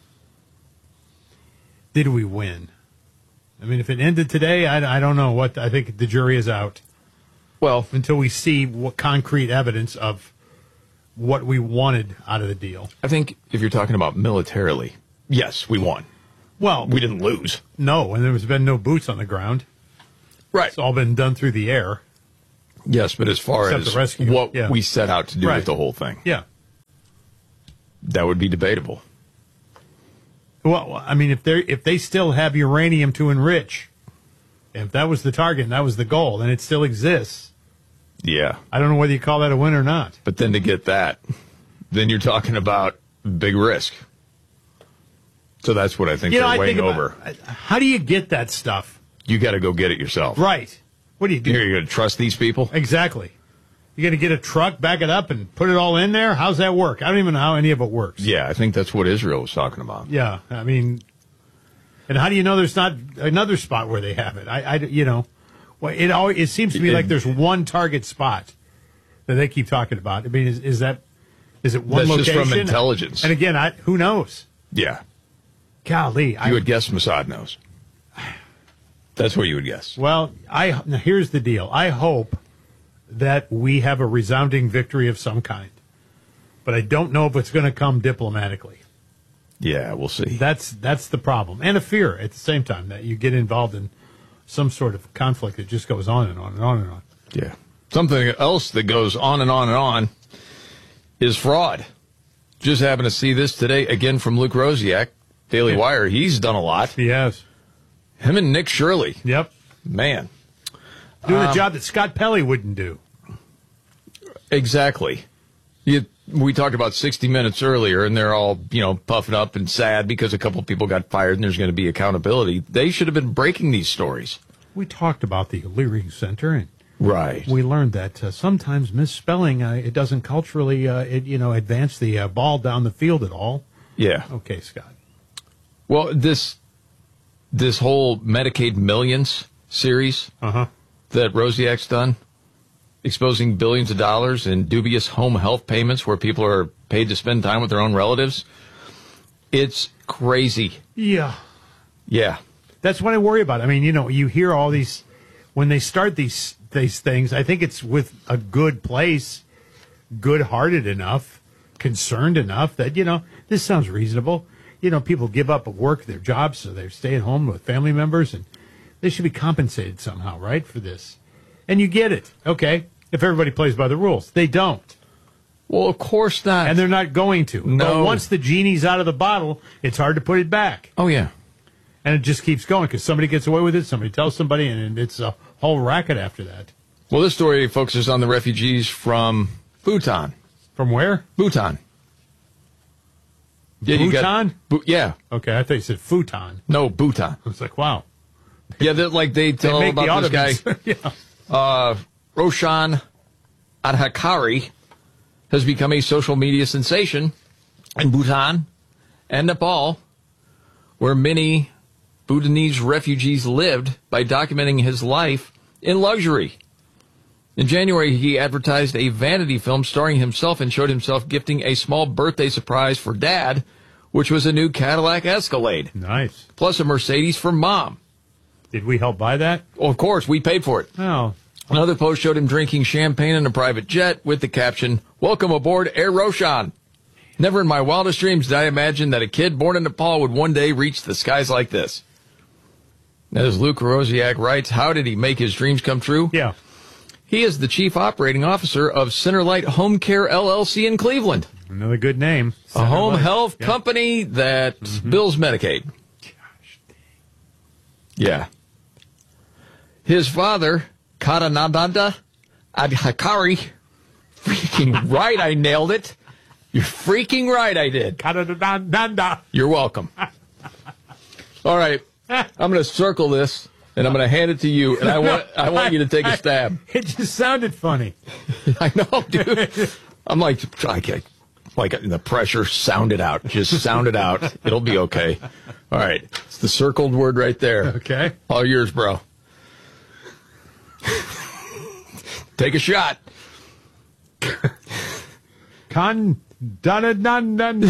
did we win? I mean, if it ended today, I, I don't know. What I think the jury is out. Well, until we see what concrete evidence of what we wanted out of the deal. I think if you're talking about militarily, yes, we won. Well, we didn't lose. No, and there's been no boots on the ground. Right. It's all been done through the air. Yes, but as far Except as the rescue. what Yeah. we set out to do Right. with the whole thing, Yeah. that would be debatable. Well, I mean, if they if they still have uranium to enrich, if that was the target and that was the goal, and it still exists, Yeah. I don't know whether you call that a win or not. But then to get that, then you're talking about big risk. So that's what I think You know, they're I weighing think over. about, how do you get that stuff? You got to go get it yourself. Right. What do you do? You're going to trust these people? Exactly. You're going to get a truck, back it up, and put it all in there? How's that work? I don't even know how any of it works. Yeah, I think that's what Israel was talking about. Yeah, I mean, and how do you know there's not another spot where they have it? I, I you know, well, it always, it seems to me like there's one target spot that they keep talking about. I mean, is, is that is it one that's location? That's just from intelligence. And again, I, who knows? Yeah. Golly, you I would guess Mossad knows. That's what you would guess. Well, I now here's the deal. I hope that we have a resounding victory of some kind, but I don't know if it's going to come diplomatically. Yeah, we'll see. That's that's the problem, and a fear at the same time that you get involved in some sort of conflict that just goes on and on and on and on. Yeah. Something else that goes on and on and on is fraud. Just happened to see this today again from Luke Rosiak, Daily yeah. Wire. He's done a lot. He has. Him and Nick Shirley. Yep. Man. Doing um, a job that Scott Pelley wouldn't do. Exactly. You, we talked about sixty minutes earlier, and they're all, you know, puffing up and sad because a couple of people got fired and there's going to be accountability. They should have been breaking these stories. We talked about the Leary Center, and right. we learned that uh, sometimes misspelling, uh, it doesn't culturally, uh, it, you know, advance the uh, ball down the field at all. Yeah. Okay, Scott. Well, this this whole Medicaid Millions series uh-huh. that Rosiak's done, exposing billions of dollars in dubious home health payments where people are paid to spend time with their own relatives, it's crazy. Yeah. Yeah. That's what I worry about. I mean, you know, you hear all these, when they start these these things, I think it's with a good place, good-hearted enough, concerned enough that, you know, this sounds reasonable. You know, people give up work, their jobs, so they stay at home with family members, and they should be compensated somehow, right, for this. And you get it, okay, if everybody plays by the rules. They don't. Well, of course not. And they're not going to. No. But once the genie's out of the bottle, it's hard to put it back. Oh, yeah. And it just keeps going because somebody gets away with it, somebody tells somebody, and it's a whole racket after that. Well, this story focuses on the refugees from Bhutan. From where? Bhutan. Yeah, Bhutan? Got, yeah. Okay, I thought you said futon. No, Bhutan. I was like, wow. Yeah, like they tell they about the this guy. yeah. uh, Roshan Adhikari has become a social media sensation in Bhutan and Nepal, where many Bhutanese refugees lived by documenting his life in luxury. In January, he advertised a vanity film starring himself and showed himself gifting a small birthday surprise for Dad, which was a new Cadillac Escalade. Nice. Plus a Mercedes for Mom. Did we help buy that? Well, of course, we paid for it. Oh. Another post showed him drinking champagne in a private jet with the caption, "Welcome aboard Air Roshan. Never in my wildest dreams did I imagine that a kid born in Nepal would one day reach the skies like this." As Luke Rosiak writes, how did he make his dreams come true? Yeah. He is the chief operating officer of Centerlight Home Care L L C in Cleveland. Another good name. A home Light. health yeah. company that mm-hmm. bills Medicaid. Gosh dang. Yeah. His father, Karananda Adhikari, freaking right, I nailed it. You're freaking right, I did. Karananda. You're welcome. All right. I'm going to circle this, and I'm going to hand it to you, and I want I want you to take a stab. It just sounded funny. I know, dude. I'm like, like, like the pressure, sound it out. Just sound it out. It'll be okay. All right. It's the circled word right there. Okay. All yours, bro. Take a shot. Con dun dun dun dun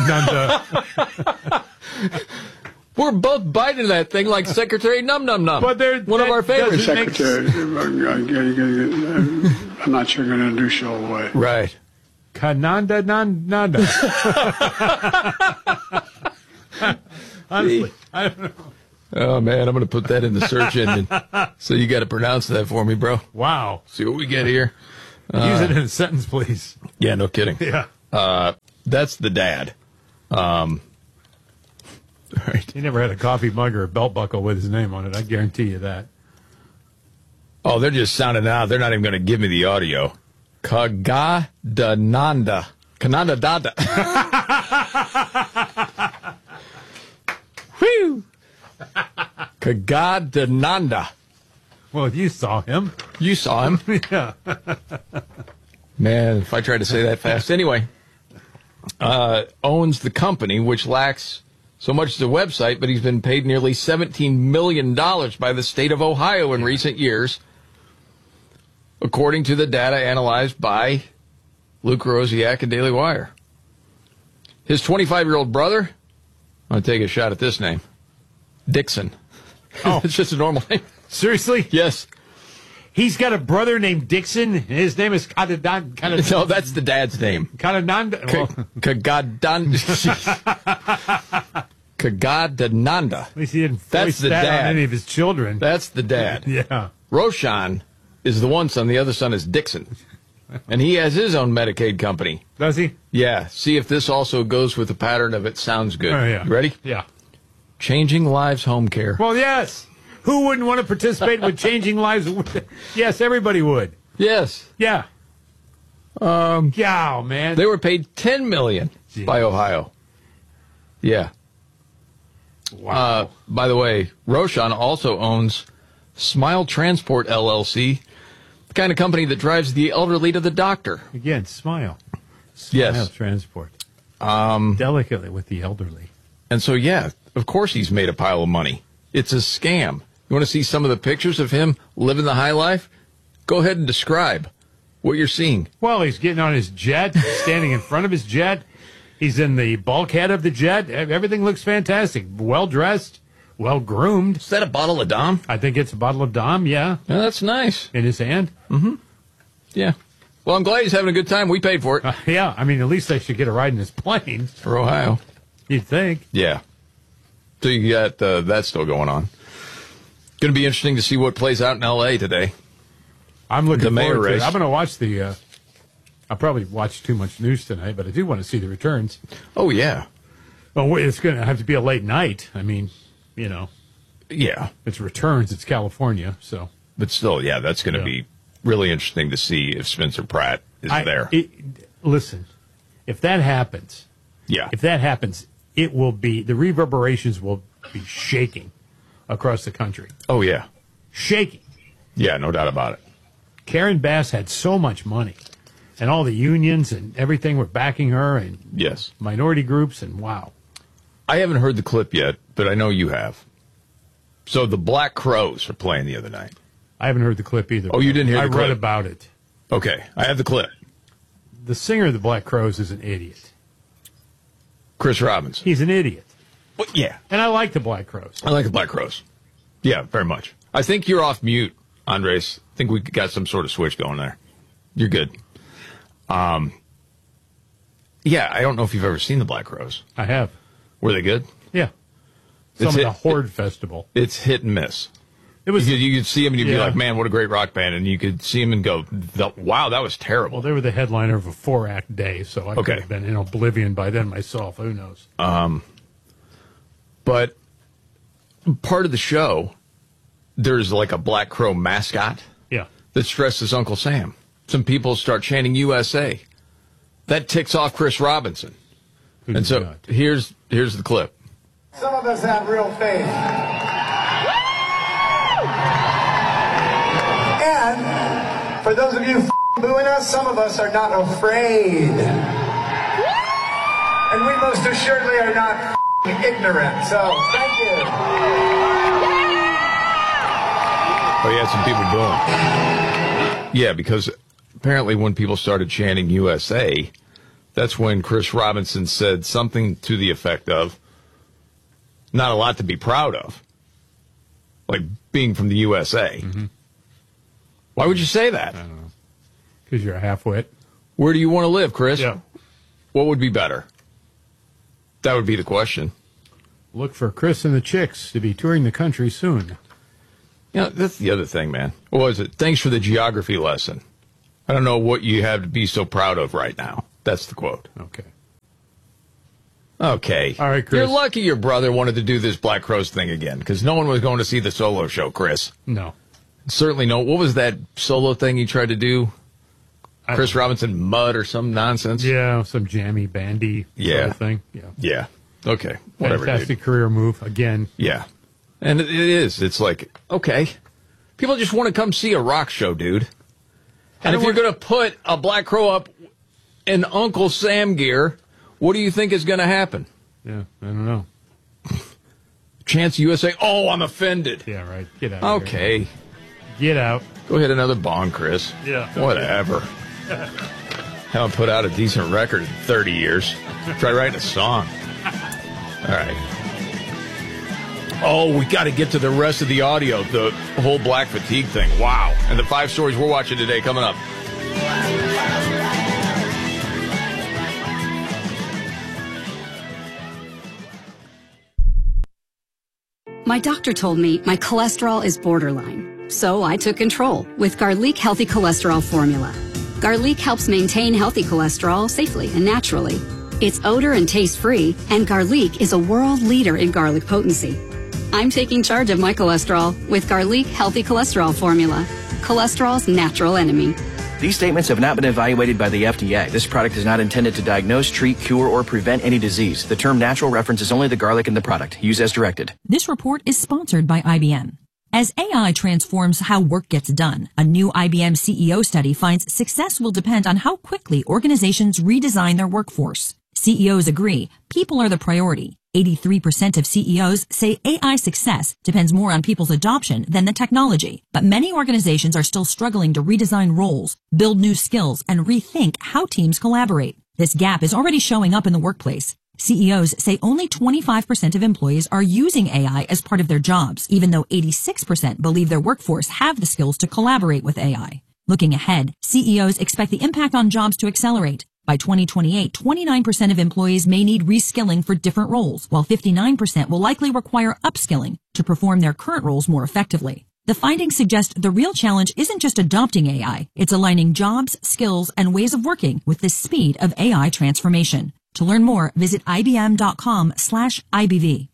dun. We're both biting that thing like Secretary Num Num Num. But they're one of our favorite secretaries. I'm not sure going to introduce you all the way. Right. Kananda Nanda. Honestly, I don't know. Oh, man, I'm going to put that in the search engine. So you got to pronounce that for me, bro. Wow. See what we get here. Use uh, it in a sentence, please. Yeah, no kidding. Yeah. Uh, that's the dad. Um, all right. He never had a coffee mug or a belt buckle with his name on it. I guarantee you that. Oh, they're just sounding out. They're not even going to give me the audio. Kagadananda. Kananda Dada. Whew. Kagadananda. Well, you saw him. You saw him. Yeah. Man, if I tried to say that fast. Anyway, uh, owns the company, which lacks so much as a website, but he's been paid nearly seventeen million dollars by the state of Ohio in recent years, according to the data analyzed by Luke Rosiak and Daily Wire. His twenty-five-year-old brother, I'm going to take a shot at this name, Dixon. Oh. It's just a normal name. Seriously? Yes. He's got a brother named Dixon. His name is Kadadan. Kadadan. No, that's the dad's name. Kadananda. Well. Kagadan. Kagadananda. At least he didn't That's voice the that dad. on any of his children. That's the dad. Yeah. Roshan is the one son. The other son is Dixon. And he has his own Medicaid company. Does he? Yeah. See if this also goes with the pattern of it sounds good. Oh, yeah. You ready? Yeah. Changing Lives Home Care. Well, yes. Who wouldn't want to participate with Changing Lives? Yes, everybody would. Yes. Yeah. Um, yeah, man. They were paid ten million dollars by Ohio. Yeah. Wow. Uh, by the way, Roshan also owns Smile Transport, L L C, the kind of company that drives the elderly to the doctor. Again, Smile. Smile Yes. Transport. Um, Delicately with the elderly. And so, yeah, of course he's made a pile of money. It's a scam. You want to see some of the pictures of him living the high life? Go ahead and describe what you're seeing. Well, he's getting on his jet, standing in front of his jet. He's in the bulkhead of the jet. Everything looks fantastic. Well-dressed, well-groomed. Is that a bottle of Dom? I think it's a bottle of Dom, yeah. Yeah, that's nice. In his hand. Mm-hmm. Yeah. Well, I'm glad he's having a good time. We paid for it. Uh, yeah, I mean, at least I should get a ride in his plane. For Ohio. You'd think. Yeah. So you got uh, that still going on. Going to be interesting to see what plays out in L A today. I'm looking the mayor forward to race. it. I'm going to watch the, uh, I'll probably watch too much news tonight, but I do want to see the returns. Oh, yeah. Well, it's going to have to be a late night. I mean, you know. Yeah. It's returns. It's California, so. But still, yeah, that's going to yeah. be really interesting to see if Spencer Pratt is I, there. It, listen, if that happens, yeah, if that happens, it will be, the reverberations will be shaking across the country. Oh, yeah. Shaking. Yeah, no doubt about it. Karen Bass had so much money, and all the unions and everything were backing her, and yes, minority groups, and wow. I haven't heard the clip yet, but I know you have. So the Black Crowes are playing the other night. I haven't heard the clip either. Oh, you didn't hear the I clip? read about it. Okay, I have the clip. The singer of the Black Crowes is an idiot. Chris Robinson. He's an idiot. Well, yeah. And I like the Black Crowes. I like the Black Crowes. Yeah, very much. I think you're off mute, Andres. I think we got some sort of switch going there. You're good. Um, yeah, I don't know if you've ever seen the Black Crowes. I have. Were they good? Yeah. Some It's of hit- the Horde Festival. It's hit and miss. It was. You could, you could see them and you'd be Yeah. like, man, what a great rock band. And you could see them and go, "The- wow, that was terrible. Well, they were the headliner of a four-act day, so I Okay. could have been in oblivion by then myself. Who knows? Um, but part of the show, there's like a Black Crow mascot Yeah. that's dressed as Uncle Sam. Some people start chanting U S A. That ticks off Chris Robinson. Who and does so not? here's here's the clip. Some of us have real faith. And for those of you booing us, some of us are not afraid. And we most assuredly are not ignorant. So, thank you. Oh, yeah, some people booing. Yeah, because apparently when people started chanting U S A, that's when Chris Robinson said something to the effect of, not a lot to be proud of. Like being from the U S A. Mm-hmm. Why would you say that? I don't know. Because you're a halfwit. Where do you want to live, Chris? Yeah. What would be better? That would be the question. Look for Chris and the Chicks to be touring the country soon. You know, that's the other thing, man. What was it? Thanks for the geography lesson. I don't know what you have to be so proud of right now. That's the quote. Okay. Okay. All right, Chris. You're lucky your brother wanted to do this Black Crowes thing again, because no one was going to see the solo show, Chris. No. Certainly no. What was that solo thing he tried to do? I Chris Robinson Mud or some nonsense? Yeah, some jammy, bandy Yeah. sort of thing. Yeah. Yeah. Okay. Whatever, Fantastic dude. career move again. Yeah. And it it is. It's like, okay. People just want to come see a rock show, dude. And if you're going to put a Black Crow up in Uncle Sam gear, what do you think is going to happen? Yeah, I don't know. Chance U S A. Oh, I'm offended. Yeah, right. Get out. Okay. Here. Get out. Go hit another bong, Chris. Yeah. Whatever. Haven't put out a decent record in thirty years. Try writing a song. All right. Oh, we got to get to the rest of the audio, the whole black fatigue thing. Wow. And the five stories we're watching today coming up. My doctor told me my cholesterol is borderline, so I took control with Garlic Healthy Cholesterol Formula. Garlic helps maintain healthy cholesterol safely and naturally. It's odor and taste-free, and Garlic is a world leader in garlic potency. I'm taking charge of my cholesterol with Garlic Healthy Cholesterol Formula, cholesterol's natural enemy. These statements have not been evaluated by the F D A. This product is not intended to diagnose, treat, cure, or prevent any disease. The term natural references only the garlic in the product. Use as directed. This report is sponsored by I B M. As A I transforms how work gets done, a new I B M C E O study finds success will depend on how quickly organizations redesign their workforce. C E Os agree people are the priority. eighty-three percent of C E Os say A I success depends more on people's adoption than the technology. But many organizations are still struggling to redesign roles, build new skills, and rethink how teams collaborate. This gap is already showing up in the workplace. C E Os say only twenty-five percent of employees are using A I as part of their jobs, even though eighty-six percent believe their workforce have the skills to collaborate with A I. Looking ahead, C E Os expect the impact on jobs to accelerate. By twenty twenty-eight, twenty-nine percent of employees may need reskilling for different roles, while fifty-nine percent will likely require upskilling to perform their current roles more effectively. The findings suggest the real challenge isn't just adopting A I, it's aligning jobs, skills, and ways of working with the speed of A I transformation. To learn more, visit ibm.com slash IBV.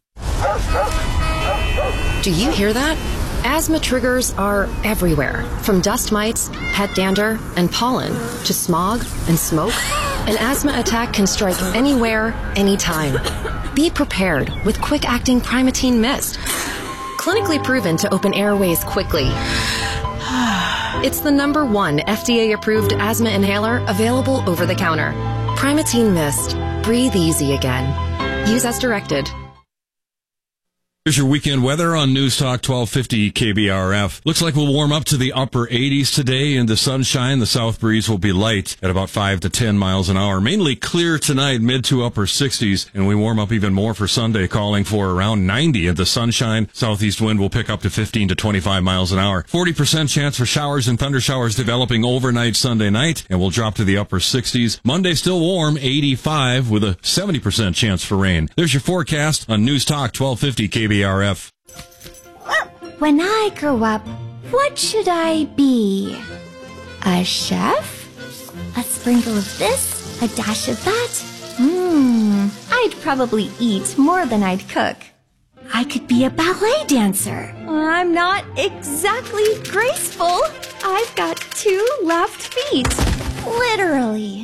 Do you hear that? Asthma triggers are everywhere, from dust mites, pet dander, and pollen, to smog and smoke. An asthma attack can strike anywhere, anytime. Be prepared with quick-acting Primatene Mist. Clinically proven to open airways quickly. It's the number one F D A-approved asthma inhaler available over the counter. Primatene Mist. Breathe easy again. Use as directed. Here's your weekend weather on News Talk twelve fifty K B R F. Looks like we'll warm up to the upper eighties today in the sunshine. The south breeze will be light at about five to ten miles an hour. Mainly clear tonight, mid to upper sixties, and we warm up even more for Sunday, calling for around ninety in the sunshine. Southeast wind will pick up to fifteen to twenty-five miles an hour. forty percent chance for showers and thunder showers developing overnight Sunday night, and we'll drop to the upper sixties. Monday still warm, eighty-five, with a seventy percent chance for rain. There's your forecast on News Talk twelve fifty K B R F. When I grow up, what should I be? A chef? A sprinkle of this? A dash of that? Mmm, I'd probably eat more than I'd cook. I could be a ballet dancer. I'm not exactly graceful. I've got two left feet. Literally.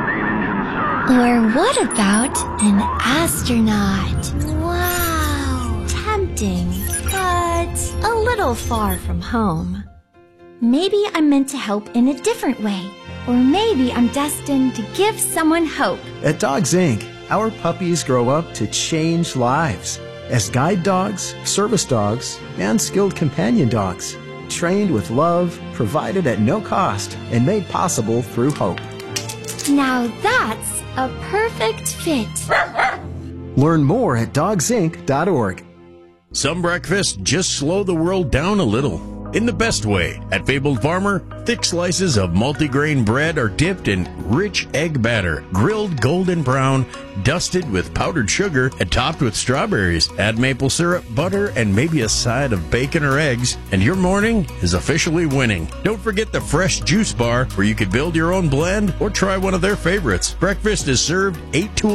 Or what about an astronaut? Wow, tempting, but a little far from home. Maybe I'm meant to help in a different way. Or maybe I'm destined to give someone hope. At Dogs Incorporated, our puppies grow up to change lives as guide dogs, service dogs, and skilled companion dogs, trained with love, provided at no cost, and made possible through hope. Now that's a perfect fit. Learn more at dogs inc dot org. Some breakfasts just slow the world down a little. In the best way. At Fabled Farmer, thick slices of multigrain bread are dipped in rich egg batter, grilled golden brown, dusted with powdered sugar, and topped with strawberries. Add maple syrup, butter, and maybe a side of bacon or eggs, and your morning is officially winning. Don't forget the fresh juice bar, where you could build your own blend or try one of their favorites. Breakfast is served eight to